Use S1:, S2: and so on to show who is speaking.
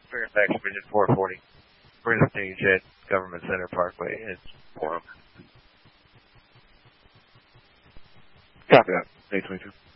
S1: Fairfax, Virginia 440. Bring stage at Government Center Parkway in Forum.
S2: Copy that. 822.